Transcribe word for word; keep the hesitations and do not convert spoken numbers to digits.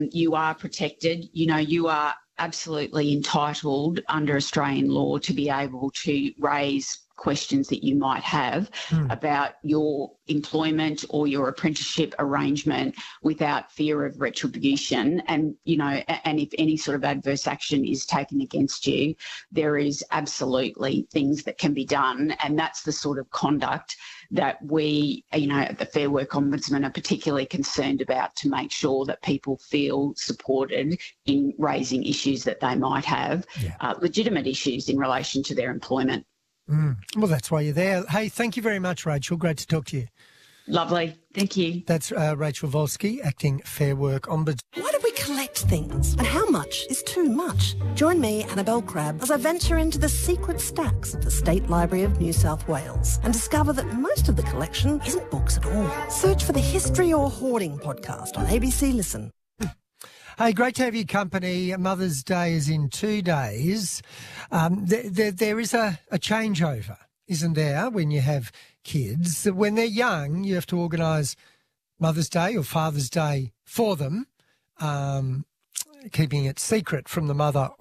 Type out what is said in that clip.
You are protected. You know, you are absolutely entitled under Australian law to be able to raise questions that you might have mm. about your employment or your apprenticeship arrangement without fear of retribution. And, you know, and if any sort of adverse action is taken against you, there is absolutely things that can be done. And that's the sort of conduct that we, you know, at the Fair Work Ombudsman are particularly concerned about, to make sure that people feel supported in raising issues that they might have, yeah. uh, legitimate issues in relation to their employment. Mm. Well, that's why you're there. Hey, thank you very much, Rachel. Great to talk to you. Lovely. Thank you. That's uh, Rachel Volsky, Acting Fair Work Ombudsman. Why do we collect things? And how much is too much? Join me, Annabelle Crabb, as I venture into the secret stacks of the State Library of New South Wales and discover that most of the collection isn't books at all. Search for the History or Hoarding podcast on A B C Listen. Hey, great to have your company. Mother's Day is in two days. Um, there, there, there is a, a changeover, isn't there, when you have kids? When they're young, you have to organise Mother's Day or Father's Day for them, um, keeping it secret from the mother